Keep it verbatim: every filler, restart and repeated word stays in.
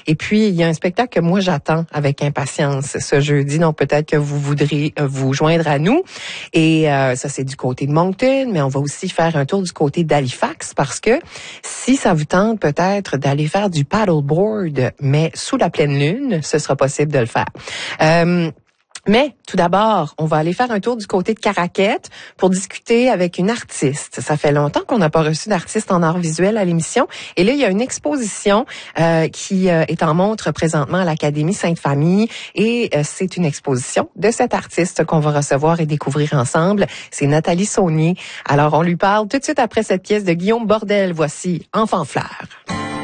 Et puis, il y a un spectacle que moi, j'attends avec impatience ce jeudi. Donc, peut-être que vous voudrez vous joindre à nous. Et euh, ça, c'est du côté de Moncton, mais on va aussi faire un tour du côté d'Halifax parce que si ça vous tente peut-être d'aller faire du paddleboard, mais sous la pleine lune, ce sera possible de le faire. Euh, Mais tout d'abord, on va aller faire un tour du côté de Caraquette pour discuter avec une artiste. Ça fait longtemps qu'on n'a pas reçu d'artiste en art visuel à l'émission. Et là, il y a une exposition euh, qui euh, est en montre présentement à l'Académie Sainte-Famille. Et euh, c'est une exposition de cette artiste qu'on va recevoir et découvrir ensemble. C'est Nathalie Saunier. Alors, on lui parle tout de suite après cette pièce de Guillaume Bordel. Voici Enfant Fleur.